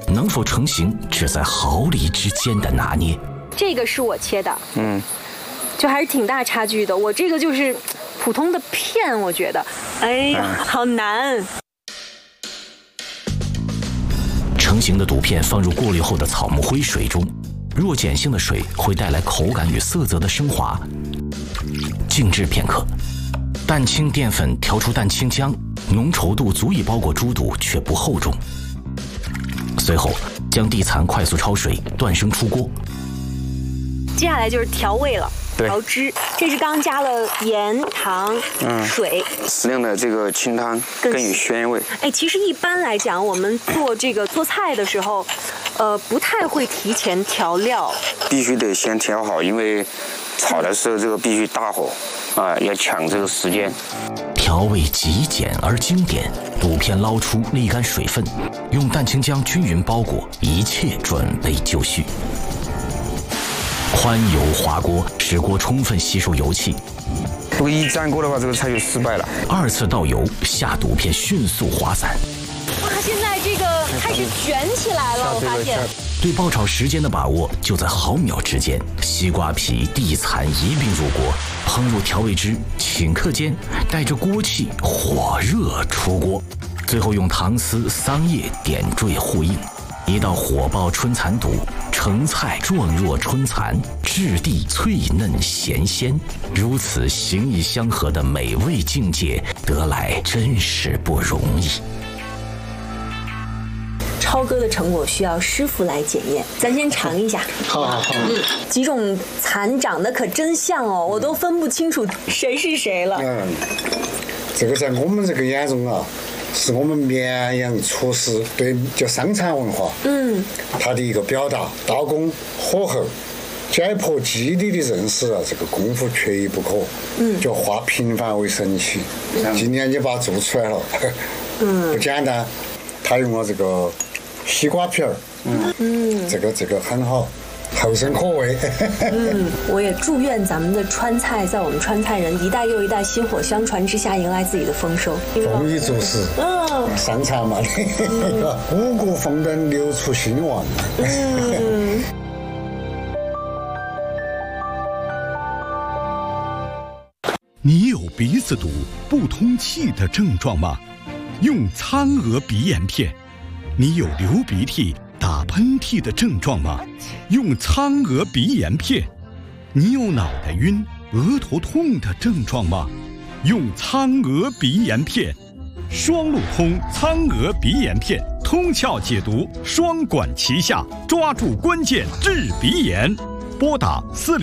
能否成型，只在毫厘之间的拿捏。 这个是我切的，就还是挺大差距的。我这个就是普通的片，我觉得，哎呀，好难。 成型的肚片放入过滤后的草木灰水中，弱碱性的水会带来口感与色泽的升华。静置片刻，蛋清淀粉调出蛋清浆，浓稠度足以包裹猪肚，却不厚重。随后将地蚕快速焯水，断生出锅。 接下来就是调味了。调汁，这是刚加了盐、糖、水， 适量的这个清汤更有鲜味。 哎，其实一般来讲，我们做菜的时候，不太会提前调料， 必须得先调好，因为炒的时候这个必须大火啊，要抢这个时间。 调味极简而经典，肚片捞出沥干水分，用蛋清浆均匀包裹，一切准备就绪。宽油滑锅，使锅充分吸收油气。 如果一粘锅的话，这个菜就失败了。 2次倒油，下肚片迅速滑散。 哇，现在这个开始卷起来了，我发现。 对爆炒时间的把握就在毫秒之间。西瓜皮、地蚕一并入锅，烹入调味汁，顷刻间带着锅气，火热出锅。最后用糖丝、桑叶点缀呼应。一道火爆春蚕肚，成菜状若春蚕，质地脆嫩咸鲜，如此形意相合的美味境界，得来真是不容易。 超哥的成果需要师傅来检验，咱先尝一下。 好。 几种蚕长得可真像哦，我都分不清楚谁是谁了。 这个在我们这个眼中啊，是我们绵阳厨师对叫伤残文化，他的一个表达，刀工火候、解剖肌理的认识啊，这个功夫缺一不可。叫化平凡为神奇。今年就把它做出来了，不简单。他用了这个西瓜皮儿，这个很好。后生可畏。 我也祝愿咱们的川菜在我们川菜人一代又一代薪火相传之下迎来自己的丰收。 丰衣足食，上场嘛，五谷丰登，流出兴旺。 你有鼻子堵、不通气的症状吗？用苍鹅鼻炎片。你有流鼻涕、打喷嚏的症状吗？用苍鹅鼻炎片。你有脑袋晕、额头痛的症状吗？用苍鹅鼻炎片。双路通苍鹅鼻炎片，通窍解毒，双管齐下，抓住关键治鼻炎。拨打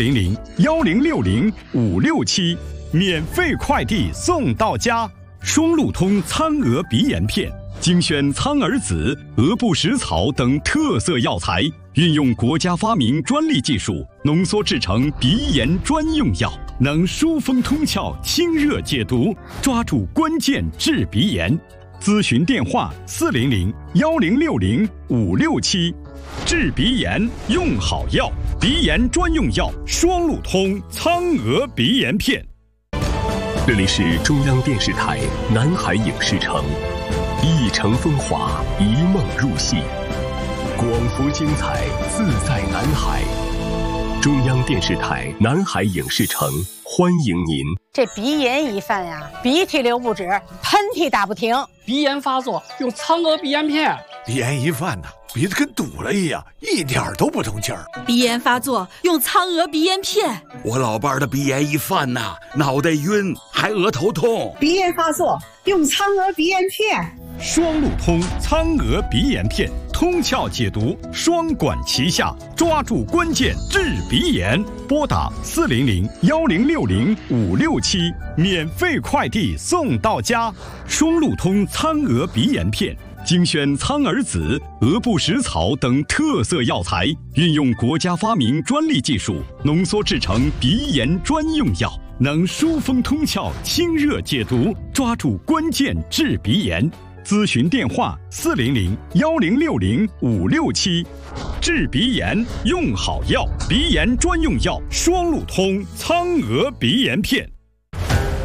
400-1060-567，免费快递送到家。双路通苍鹅鼻炎片，精选苍耳子、鹅不食草等特色药材，运用国家发明专利技术，浓缩制成鼻炎专用药，能疏风通窍、清热解毒，抓住关键治鼻炎。咨询电话400-1060-567。治鼻炎用好药，鼻炎专用药双路通苍鹅鼻炎片。 这里是中央电视台南海影视城，一城风华，一梦入戏，广福精彩，自在南海。中央电视台南海影视城欢迎您。 这鼻炎一犯呀，鼻涕流不止，喷嚏打不停。 鼻炎发作用苍鹅鼻炎片。 鼻炎一犯呢，鼻子跟堵了一样，一点都不通气儿。 鼻炎发作用苍鹅鼻炎片。 我老伴儿的鼻炎一犯呐，脑袋晕，还额头痛。 鼻炎发作用苍鹅鼻炎片。 双路通苍鹅鼻炎片，通窍解毒，双管齐下，抓住关键治鼻炎。拨打400-1060-567，免费快递送到家。双路通苍鹅鼻炎片，精选苍耳子、鹅不食草等特色药材，运用国家发明专利技术，浓缩制成鼻炎专用药，能疏风通窍、清热解毒，抓住关键治鼻炎。咨询电话400-1060-567。治鼻炎用好药，鼻炎专用药双路通苍鹅鼻炎片。